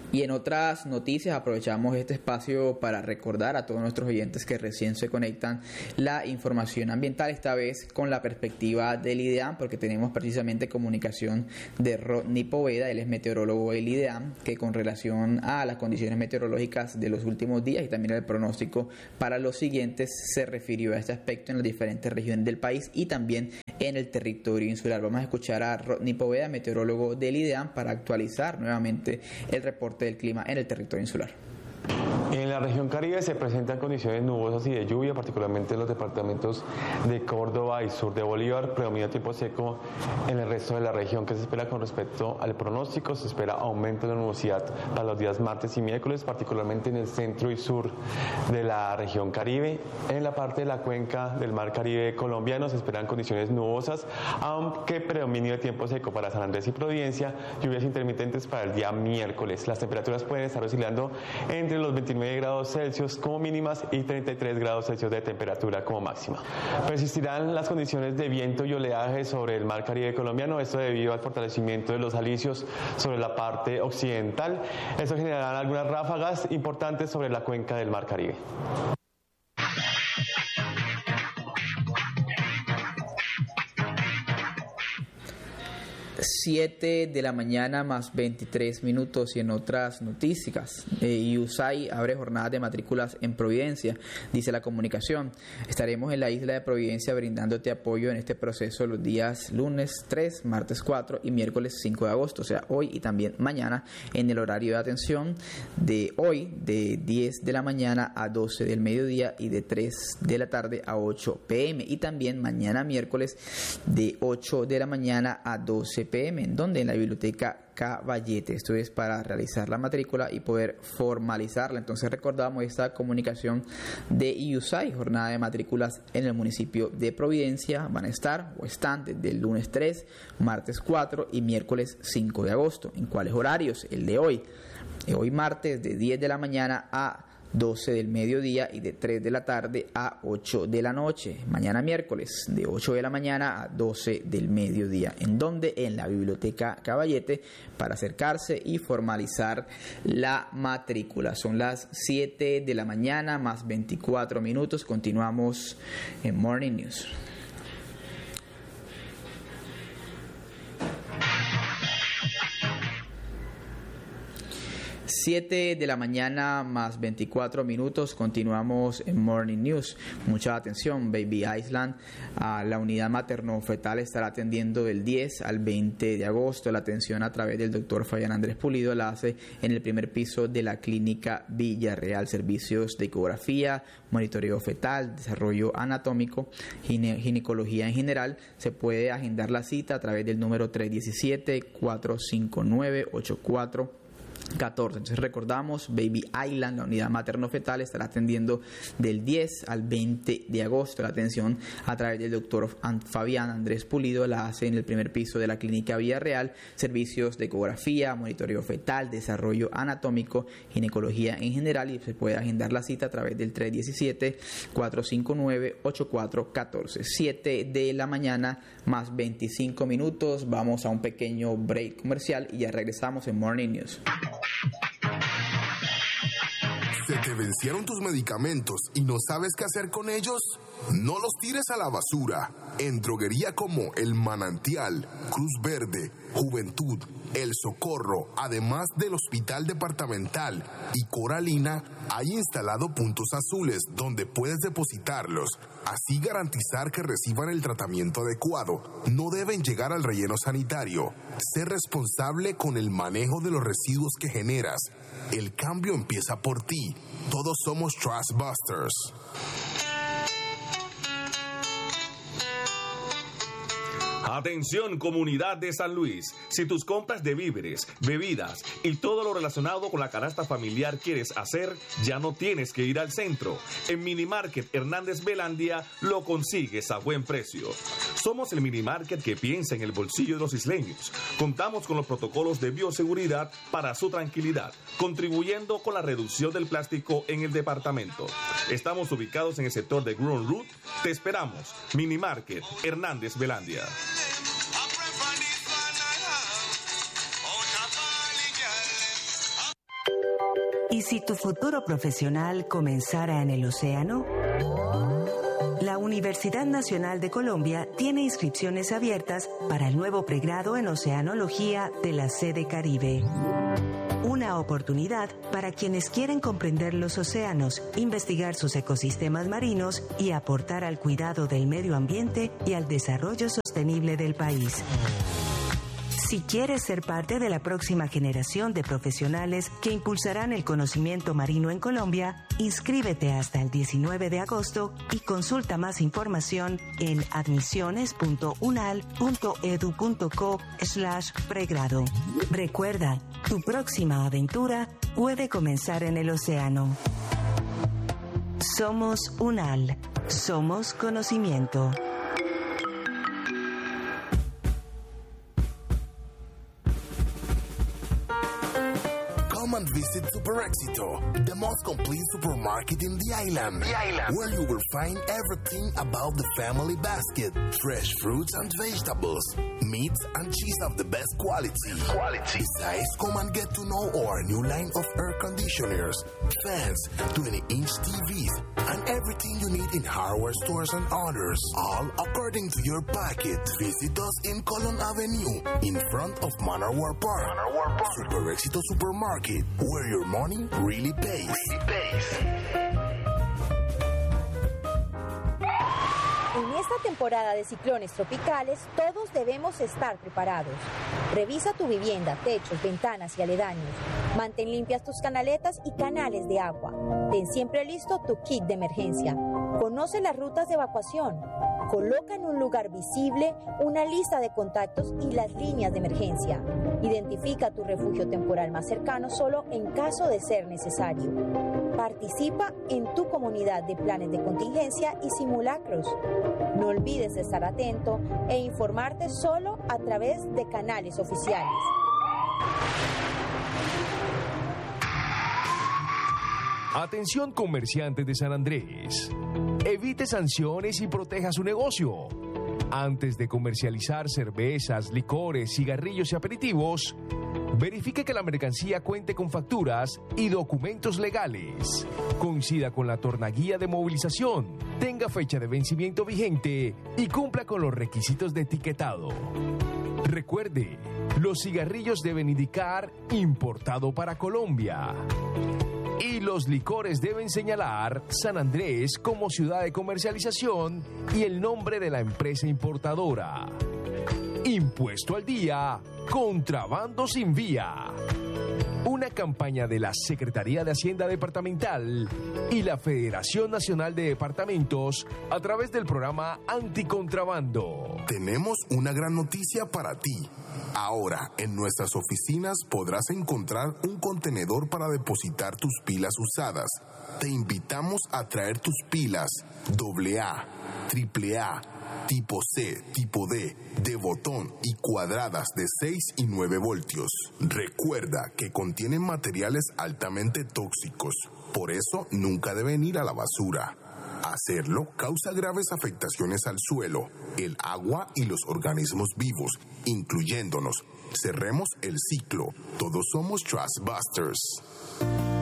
Y en otras noticias aprovechamos este espacio para recordar a todos nuestros oyentes que recién se conectan la información ambiental, esta vez con la perspectiva del IDEAM, porque tenemos precisamente comunicación de Rodney Poveda, él es meteorólogo del IDEAM, que con relación a las condiciones meteorológicas de los últimos días y también el pronóstico para los siguientes se refirió a este aspecto en las diferentes regiones del país y también en el territorio insular. Vamos a escuchar a Rodney Poveda, meteorólogo del IDEAM, para actualizar nuevamente el reporte del clima en el territorio insular. En la región Caribe se presentan condiciones nubosas y de lluvia, particularmente en los departamentos de Córdoba y sur de Bolívar. Predomina tiempo seco en el resto de la región. ¿Qué se espera con respecto al pronóstico? Se espera aumento de la nubosidad para los días martes y miércoles, particularmente en el centro y sur de la región Caribe. En la parte de la cuenca del mar Caribe colombiano se esperan condiciones nubosas, aunque predomine el tiempo seco para San Andrés y Providencia, lluvias intermitentes para el día miércoles. Las temperaturas pueden estar oscilando entre los 29 grados Celsius como mínimas y 33 grados Celsius de temperatura como máxima. Persistirán las condiciones de viento y oleaje sobre el mar Caribe colombiano, esto debido al fortalecimiento de los alisios sobre la parte occidental. Esto generará algunas ráfagas importantes sobre la cuenca del mar Caribe. 7 de la mañana más 23 minutos. Y en otras noticias, USAID abre jornadas de matrículas en Providencia, dice la comunicación. Estaremos en la isla de Providencia brindándote apoyo en este proceso los días lunes 3, martes 4 y miércoles 5 de agosto, o sea, hoy y también mañana, en el horario de atención de hoy de 10 de la mañana a 12 del mediodía y de 3 de la tarde a 8 p.m. y también mañana miércoles de 8 de la mañana a 12 p.m. ¿En donde? En la biblioteca Caballete. Esto es para realizar la matrícula y poder formalizarla. Entonces recordamos esta comunicación de USAID, jornada de matrículas en el municipio de Providencia. Van a estar o están desde el lunes 3, martes 4 y miércoles 5 de agosto. ¿En cuáles horarios? El de hoy. Hoy martes de 10 de la mañana a 12 del mediodía y de 3 de la tarde a 8 de la noche. Mañana miércoles de 8 de la mañana a 12 del mediodía. ¿En dónde? En la biblioteca Caballete, para acercarse y formalizar la matrícula. Son las 7 de la mañana más 24 minutos. Continuamos en Morning News. 7 de la mañana más 24 minutos, continuamos en Morning News. Mucha atención, Baby Island, la unidad materno-fetal estará atendiendo del 10 al 20 de agosto. La atención a través del doctor Fabián Andrés Pulido la hace en el primer piso de la clínica Villarreal. Servicios de ecografía, monitoreo fetal, desarrollo anatómico, ginecología en general. Se puede agendar la cita a través del número 317-459-8414. Entonces recordamos, Baby Island, la unidad materno-fetal, estará atendiendo del 10 al 20 de agosto. La atención a través del doctor Fabián Andrés Pulido la hace en el primer piso de la clínica Villarreal. Servicios de ecografía, monitoreo fetal, desarrollo anatómico, ginecología en general, y se puede agendar la cita a través del 317-459-8414. 7 de la mañana más 25 minutos. Vamos a un pequeño break comercial y ya regresamos en Morning News. ¿Se te vencieron tus medicamentos y no sabes qué hacer con ellos? No los tires a la basura. En droguería como El Manantial, Cruz Verde, Juventud, El Socorro, además del Hospital Departamental y Coralina, hay instalado puntos azules donde puedes depositarlos. Así garantizar que reciban el tratamiento adecuado. No deben llegar al relleno sanitario. Sé responsable con el manejo de los residuos que generas. El cambio empieza por ti. Todos somos Trash Busters. Atención, comunidad de San Luis. Si tus compras de víveres, bebidas y todo lo relacionado con la canasta familiar quieres hacer, ya no tienes que ir al centro. En Minimarket Hernández Belandia lo consigues a buen precio. Somos el Minimarket que piensa en el bolsillo de los isleños. Contamos con los protocolos de bioseguridad para su tranquilidad, contribuyendo con la reducción del plástico en el departamento. Estamos ubicados en el sector de Gruen Route. Te esperamos. Minimarket Hernández Belandia. ¿Y si tu futuro profesional comenzara en el océano? La Universidad Nacional de Colombia tiene inscripciones abiertas para el nuevo pregrado en Oceanología de la sede Caribe. Una oportunidad para quienes quieren comprender los océanos, investigar sus ecosistemas marinos y aportar al cuidado del medio ambiente y al desarrollo sostenible del país. Si quieres ser parte de la próxima generación de profesionales que impulsarán el conocimiento marino en Colombia, inscríbete hasta el 19 de agosto y consulta más información en admisiones.unal.edu.co/pregrado. Recuerda, tu próxima aventura puede comenzar en el océano. Somos UNAL. Somos conocimiento. Come and visit Super Éxito, the most complete supermarket in the island, where you will find everything about the family basket, fresh fruits and vegetables, meats and cheese of the best quality. Besides, come and get to know our new line of air conditioners, fans, 20-inch TVs, and everything you need in hardware stores and others, all according to your packet. Visit us in Colon Avenue, in front of Manor War Park. Super Éxito Supermarket, where your money really pays. En esta temporada de ciclones tropicales, todos debemos estar preparados. Revisa tu vivienda, techos, ventanas y aledaños. Mantén limpias tus canaletas y canales de agua. Ten siempre listo tu kit de emergencia. Conoce las rutas de evacuación. Coloca en un lugar visible una lista de contactos y las líneas de emergencia. Identifica tu refugio temporal más cercano solo en caso de ser necesario. Participa en tu comunidad de planes de contingencia y simulacros. No olvides de estar atento e informarte solo a través de canales oficiales. Atención comerciantes de San Andrés. Evite sanciones y proteja su negocio. Antes de comercializar cervezas, licores, cigarrillos y aperitivos, verifique que la mercancía cuente con facturas y documentos legales, coincida con la tornaguía de movilización, tenga fecha de vencimiento vigente y cumpla con los requisitos de etiquetado. Recuerde, los cigarrillos deben indicar importado para Colombia. Y los licores deben señalar San Andrés como ciudad de comercialización y el nombre de la empresa importadora. Impuesto al día, contrabando sin vía. Una campaña de la Secretaría de Hacienda Departamental y la Federación Nacional de Departamentos a través del programa Anticontrabando. Tenemos una gran noticia para ti. Ahora, en nuestras oficinas podrás encontrar un contenedor para depositar tus pilas usadas. Te invitamos a traer tus pilas AA, AAA, tipo C, tipo D, de botón y cuadradas de 6 y 9 voltios. Recuerda que contienen materiales altamente tóxicos, por eso nunca deben ir a la basura. Hacerlo causa graves afectaciones al suelo, el agua y los organismos vivos, incluyéndonos. Cerremos el ciclo. Todos somos Trustbusters.